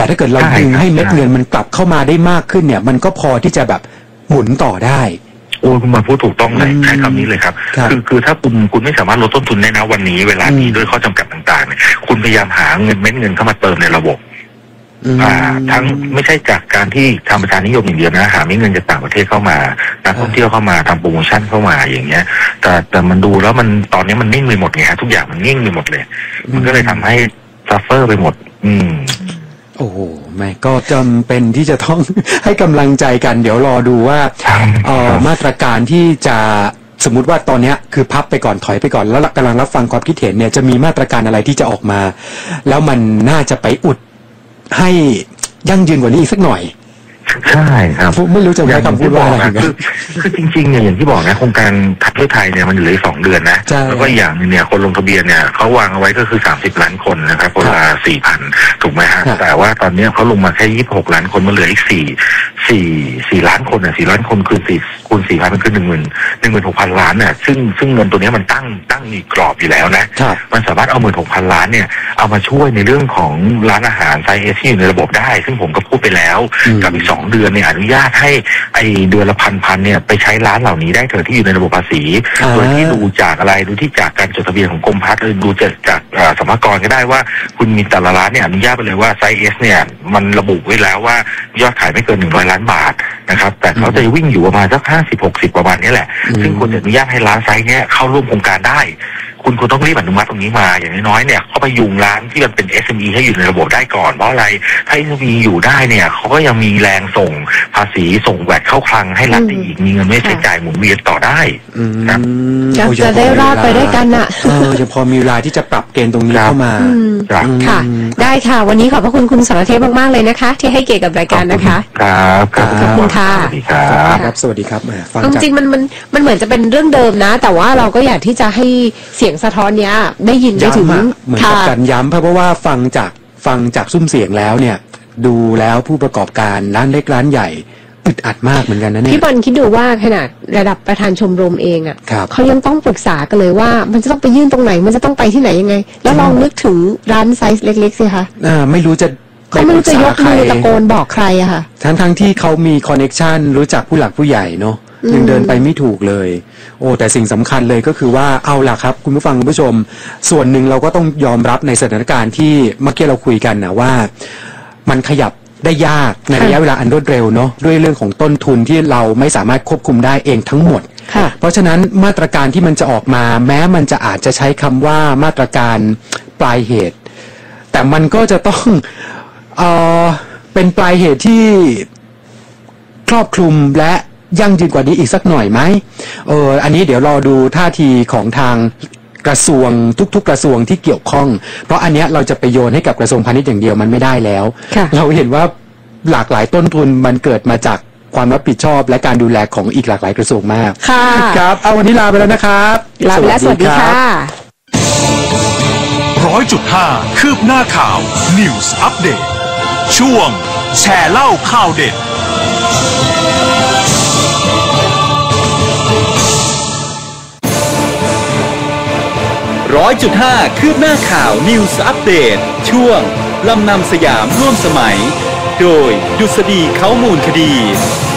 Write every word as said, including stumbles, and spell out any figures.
แต่ถ้าเกิดเราดึงให้เม็ดเงินมันกลับเข้ามาได้มากขึ้นเนี่ยมันก็พอที่จะแบบหมุนต่อได้โอ้คุณมาพูดถูกต้องเลยใช้คำนี้เลยครับคือคือถ้าคุณคุณไม่สามารถลดต้นทุนได้นะวันนี้เวลานี้ด้วยข้อจำกัดต่างๆเนี่ยคุณพยายามหาเงินเม็ดเงินเข้ามาเติมในระบบอ่าทั้งไม่ใช่จากการที่ทำประชานิยมอย่างเดียวนะหาเงินจากต่างประเทศเข้ามานักท่องเที่ยวเข้ามาทำโปรโมชั่นเข้ามาอย่างเงี้ยแต่แต่มันดูแล้วมันตอนนี้มันนิ่งไปหมดไงฮะทุกอย่างมันนิ่งไปหมดเลยมันก็เลยทำให้ซัฟเฟอร์ไปหมดอืมโอ้โหไม่ก็จำเป็นที่จะต้อง ให้กำลังใจกันเดี๋ยวรอดูว่าเอ่อมาตรการที่จะสมมุติว่าตอนนี้คือพับไปก่อนถอยไปก่อนแล้วกำลังรับฟังความคิดเห็นเนี่ยจะมีมาตรการอะไรที่จะออกมาแล้วมันน่าจะไปอุดให้ยั่งยืนกว่านี้อีกสักหน่อยใช่ครับไม่รู้จะใช้คำพูดว่าอะไรคือคือจริงๆเนี่ยอย่างที่บอกนะโครงการทัพเพื่อไทยเนี่ยมันเหลือสองเดือนนะแล้วก็อย่างนึงเนี่ยคนลงทะเบียนเนี่ยเขาวางเอาไว้ก็คือสามสิบล้านคนนะครับคนละสี่พันถูกไหมฮะแต่ว่าตอนนี้เขาลงมาแค่ยี่สิบหกล้านคนมันเหลืออีกสี่สี่สี่ล้านคนอ่ะสี่ล้านคนคือสี่คูณสี่พันมันคือหนึ่งหมื่นหนึ่งหมื่นหกพันล้านเนี่ยซึ่งซึ่งเงินตัวนี้มันตั้งตั้งมีกรอบอยู่แล้วนะมันสามารถเอาหมื่นหกพันล้านเนี่ยเอามาช่วยในเรื่องของร้านอาหารไซเอสที่อยู่ในระบบได้ซึ่งผมก็พูดไปแล้วกับอีกสองเดือนเนี่ยอนุญาตให้ไอเดือนละพันพันเนี่ยไปใช้ร้านเหล่านี้ได้เถอะที่อยู่ในระบบภาษีโดยที่ดูจากอะไรดูที่จากการจดทะเบียนของกรมพัฒน์หรือดูจากจากสรรพากรก็ได้ว่าคุณมีแต่ละร้านเนี่ยอนุญาตไปเลยว่าไซเอสเนี่ยมันระบุไว้แล้วว่ายอดขายไม่เกินหนึ่งร้อยล้านบาทนะครับแต่เขาจะวิ่งอยู่ประมาณสักห้าสิบหกสิบประมาณนี้แหละซึ่งคุณจะอนุญาตให้ร้านไซส์เนี้ยเข้าร่วมโครงการได้คุณคุณต้องรีบอนุมัติตรงนี้มาอย่างน้อยๆเนี่ยเขาไปยุงร้านที่มันเป็น เอส เอ็ม อี ให้อยู่ในระบบได้ก่อนเพราะอะไรถ้า เอส เอ็ม อี อยู่ได้เนี่ยเขาก็ยังมีแรงส่งภาษีส่งแวดเข้าคลังให้รัฐอีกมีเงินไม่ใช้จ่ายหมุนเวียนต่อได้ครับจะได้รอดไปด้วยกันอ่ะจะพอมีเวลาที่จะปรับเกณฑ์ตรงนี้เข้ามาค่ะได้ค่ะวันนี้ขอบพระคุณคุณสรเทพมากๆเลยนะคะที่ให้เกียรติกับรายการนะคะครับขอบคุณค่ะสวัสดีครับสวัสดีครับฟังจริงมันมันมันเหมือนจะเป็นเรื่องเดิมนะแต่ว่าเราก็อยากที่จะให้เสียงสะท้อนเนี้ยได้ยินได้ถึงเหมือนกับการย้ำเพราะว่าฟังจากฟังจากซุ้มเสียงแล้วเนี่ยดูแล้วผู้ประกอบการร้านเล็กร้านใหญ่อึดอัดมากเหมือนกันนะเนี่ยพี่บอลคิดดูว่าขนาดระดับประธานชมรมเองอ่ะเขายังต้องปรึกษากันเลยว่ามันจะต้องไปยื่นตรงไหนมันจะต้องไปที่ไหนยังไงแล้วลองนึกถึงร้านไซส์เล็กๆสิคะอ่าไม่รู้จะเขาไม่รู้จะยกมือตะโกนบอกใครอะค่ะทั้งทั้งที่เขามีคอนเน็กชันรู้จักผู้หลักผู้ใหญ่เนาะยังเดินไปไม่ถูกเลยโอ้แต่สิ่งสำคัญเลยก็คือว่าเอาล่ะครับคุณผู้ฟังคุณผู้ชมส่วนหนึ่งเราก็ต้องยอมรับในสถานการณ์ที่เมื่อกี้เราคุยกันนะว่ามันขยับได้ยากในระยะเวลาอันรวดเร็วเนาะด้วยเรื่องของต้นทุนที่เราไม่สามารถควบคุมได้เองทั้งหมดเพราะฉะนั้นมาตรการที่มันจะออกมาแม้มันจะอาจจะใช้คำว่ามาตรการปลายเหตุแต่มันก็จะต้องเอ่อเป็นปลายเหตุที่ครอบคลุมและยั่งยืนกว่านี้อีกสักหน่อยไหมเอออันนี้เดี๋ยวรอดูท่าทีของทางกระทรวงทุกๆกระทรวงที่เกี่ยวข้องเพราะอันเนี้ยเราจะไปโยนให้กับกระทรวงพาณิชย์อย่างเดียวมันไม่ได้แล้วเราเห็นว่าหลากหลายต้นทุนมันเกิดมาจากความรับผิดชอบและการดูแลของอีกหลากหลายกระทรวงมากค่ะครับเอาวันนี้ลาไปแล้วนะครับลาไปแล้วสวัสดีค่ะร้อยจุดห้าคืบหน้าข่าว News Update ช่วงแชร์เล่าข่าวเด็ดร้อยจุดห้าคืบหน้าข่าว News Update ช่วงลำนำสยามร่วมสมัยโดยดุษฎีเขามูลคดี